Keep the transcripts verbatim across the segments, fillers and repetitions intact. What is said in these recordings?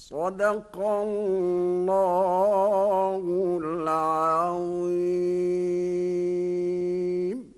صدق الله العظيم.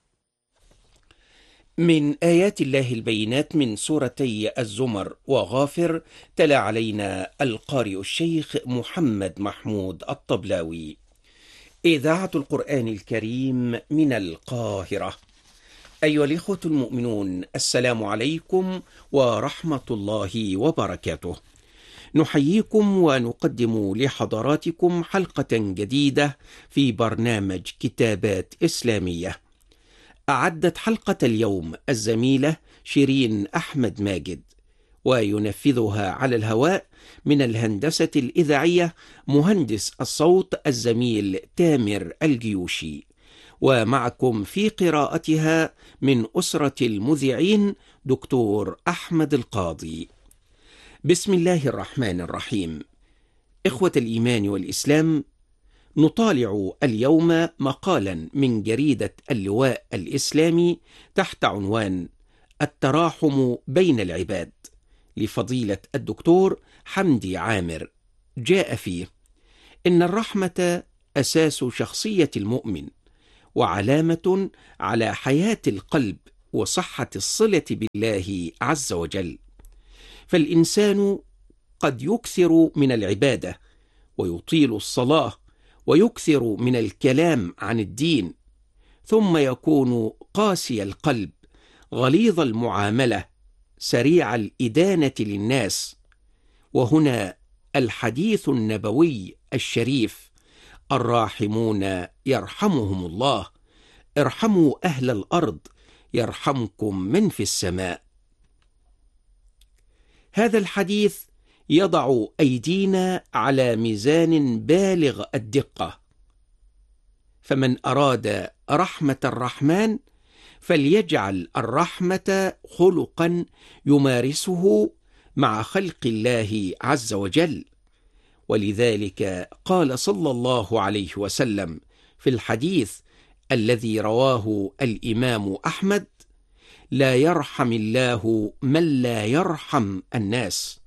من آيات الله البينات من سورتي الزمر وغافر، تلا علينا القارئ الشيخ محمد محمود الطبلاوي. إذاعة القرآن الكريم من القاهرة. أيها الإخوة المؤمنون، السلام عليكم ورحمة الله وبركاته. نحييكم ونقدم لحضراتكم حلقة جديدة في برنامج كتابات إسلامية. أعدت حلقة اليوم الزميلة شيرين أحمد ماجد، وينفذها على الهواء من الهندسة الإذاعية مهندس الصوت الزميل تامر الجيوشي، ومعكم في قراءتها من أسرة المذيعين دكتور أحمد القاضي. بسم الله الرحمن الرحيم. إخوة الإيمان والإسلام، نطالع اليوم مقالا من جريدة اللواء الإسلامي تحت عنوان التراحم بين العباد لفضيلة الدكتور حمدي عامر. جاء فيه: إن الرحمة أساس شخصية المؤمن، وعلامة على حياة القلب وصحة الصلة بالله عز وجل. فالإنسان قد يكثر من العبادة ويطيل الصلاة ويكثر من الكلام عن الدين، ثم يكون قاسي القلب غليظ المعاملة سريع الإدانة للناس. وهنا الحديث النبوي الشريف: الراحمون يرحمهم الله، ارحموا أهل الأرض يرحمكم من في السماء. هذا الحديث يضع أيدينا على ميزان بالغ الدقة، فمن أراد رحمة الرحمن فليجعل الرحمة خلقا يمارسه مع خلق الله عز وجل. ولذلك قال صلى الله عليه وسلم في الحديث الذي رواه الإمام أحمد: لا يرحم الله من لا يرحم الناس.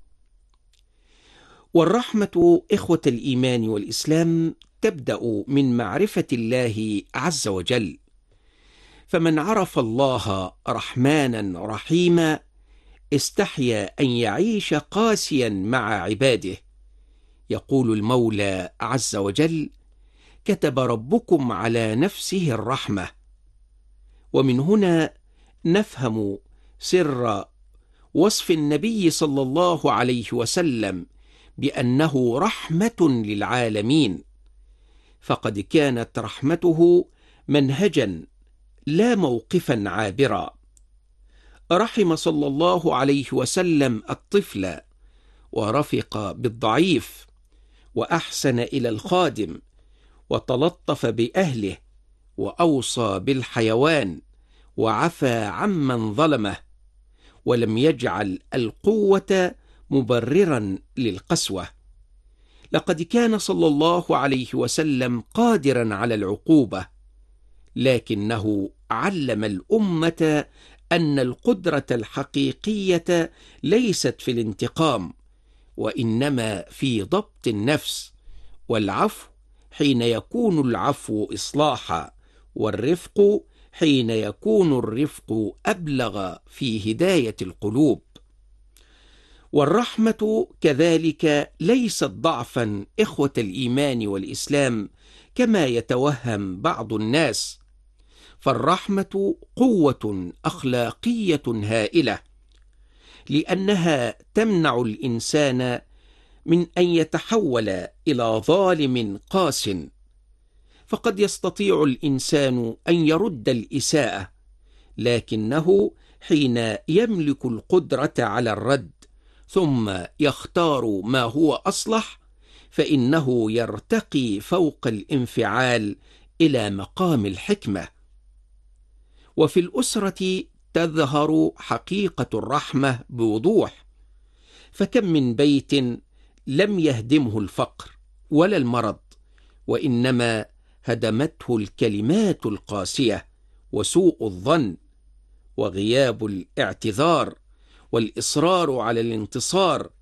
والرحمة إخوة الإيمان والإسلام تبدأ من معرفة الله عز وجل، فمن عرف الله رحمانا رحيما استحيا أن يعيش قاسيا مع عباده. يقول المولى عز وجل: كتب ربكم على نفسه الرحمة. ومن هنا نفهم سر وصف النبي صلى الله عليه وسلم بأنه رحمة للعالمين، فقد كانت رحمته منهجا لا موقفا عابرا. رحم صلى الله عليه وسلم الطفل، ورفق بالضعيف، وأحسن إلى الخادم، وتلطف بأهله، وأوصى بالحيوان، وعفى عمن ظلمه، ولم يجعل القوة مبررا للقسوة. لقد كان صلى الله عليه وسلم قادرا على العقوبة، لكنه علم الأمة أن القدرة الحقيقية ليست في الانتقام، وإنما في ضبط النفس، والعفو حين يكون العفو إصلاحا، والرفق حين يكون الرفق أبلغ في هداية القلوب. والرحمة كذلك ليست ضعفا إخوة الإيمان والإسلام كما يتوهم بعض الناس، فالرحمة قوة أخلاقية هائلة، لأنها تمنع الإنسان من أن يتحول إلى ظالم قاس. فقد يستطيع الإنسان أن يرد الإساءة، لكنه حين يملك القدرة على الرد ثم يختار ما هو أصلح، فإنه يرتقي فوق الانفعال إلى مقام الحكمة. وفي الأسرة تظهر حقيقة الرحمة بوضوح، فكم من بيت لم يهدمه الفقر ولا المرض، وإنما هدمته الكلمات القاسية وسوء الظن وغياب الاعتذار والإصرار على الانتصار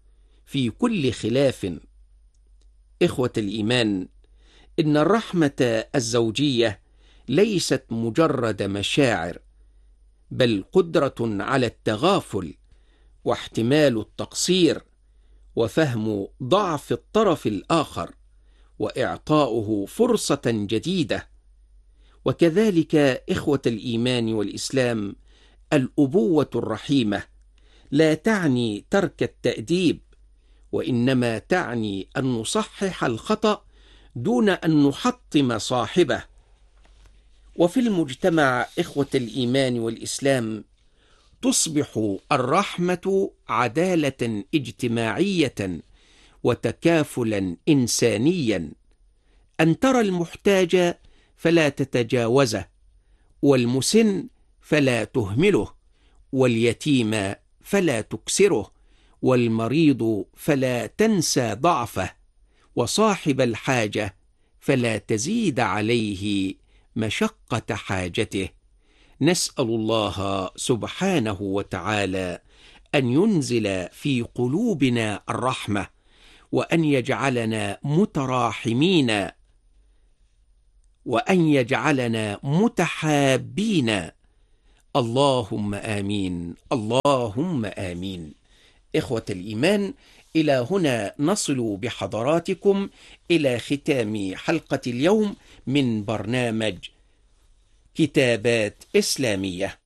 في كل خلاف. إخوة الإيمان، إن الرحمة الزوجية ليست مجرد مشاعر، بل قدرة على التغافل واحتمال التقصير وفهم ضعف الطرف الآخر وإعطاؤه فرصة جديدة. وكذلك إخوة الإيمان والإسلام، الأبوة الرحيمة لا تعني ترك التأديب، وإنما تعني أن نصحح الخطأ دون أن نحطم صاحبه. وفي المجتمع إخوة الإيمان والإسلام، تصبح الرحمة عدالة اجتماعية وتكافلا إنسانيا، أن ترى المحتاج فلا تتجاوزه، والمسن فلا تهمله، واليتيم فلا تكسره، والمريض فلا تنسى ضعفه، وصاحب الحاجة فلا تزيد عليه مشقة حاجته. نسأل الله سبحانه وتعالى أن ينزل في قلوبنا الرحمة، وأن يجعلنا متراحمين، وأن يجعلنا متحابين. اللهم آمين، اللهم آمين. إخوة الإيمان، إلى هنا نصل بحضراتكم إلى ختام حلقة اليوم من برنامج كتابات إسلامية.